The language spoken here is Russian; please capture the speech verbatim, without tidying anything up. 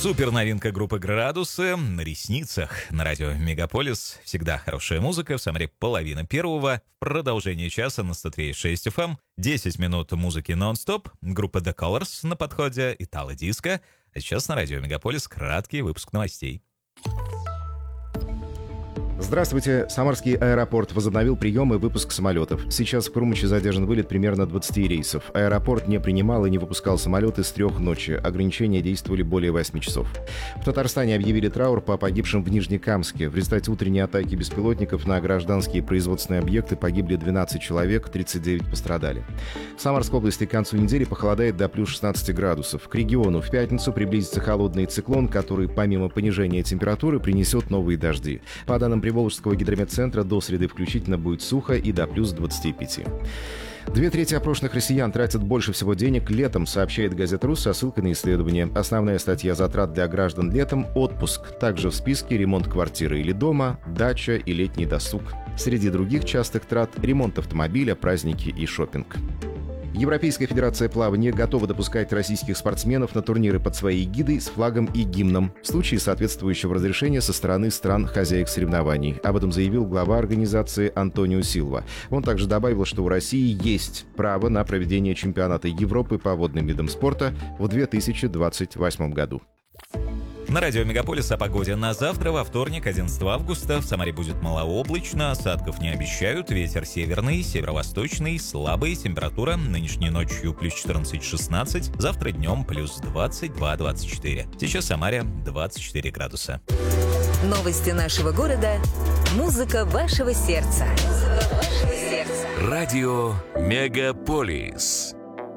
Супер новинка группы «Градусы» на ресницах. На радио «Мегаполис» всегда хорошая музыка. В Самаре половина первого. В продолжении часа на сто три и шесть эф эм. десять минут музыки нон-стоп. Группа The Colors на подходе. Итало-диско. А сейчас на радио «Мегаполис» краткий выпуск новостей. Здравствуйте. Самарский аэропорт возобновил прием и выпуск самолетов. Сейчас в Крумыче задержан вылет примерно двадцать рейсов. Аэропорт не принимал и не выпускал самолеты с трех ночи. Ограничения действовали более восьми часов. В Татарстане объявили траур по погибшим в Нижнекамске. В результате утренней атаки беспилотников на гражданские производственные объекты погибли двенадцать человек, тридцать девять пострадали. В Самарской области к концу недели похолодает до плюс шестнадцати градусов. К региону в пятницу приблизится холодный циклон, который помимо понижения температуры принесет новые дожди. По данным Приволжского гидрометцентра, до среды включительно будет сухо и до плюс двадцати пяти. Две трети опрошенных россиян тратят больше всего денег летом, сообщает газета «Рус» со ссылкой на исследование. Основная статья затрат для граждан летом – отпуск. Также в списке ремонт квартиры или дома, дача и летний досуг. Среди других частых трат – ремонт автомобиля, праздники и шопинг. Европейская федерация плавания готова допускать российских спортсменов на турниры под своей эгидой с флагом и гимном в случае соответствующего разрешения со стороны стран-хозяек соревнований. Об этом заявил глава организации Антонио Силва. Он также добавил, что у России есть право на проведение чемпионата Европы по водным видам спорта в две тысячи двадцать восьмом году. На радио «Мегаполис» о погоде на завтра, во вторник, одиннадцатого августа. В Самаре будет малооблачно, осадков не обещают, ветер северный, северо-восточный, слабый, температура нынешней ночью плюс четырнадцать-шестнадцать, завтра днем плюс двадцать два - двадцать четыре. Сейчас в Самаре двадцать четыре градуса. Новости нашего города. Музыка вашего сердца. Радио «Мегаполис».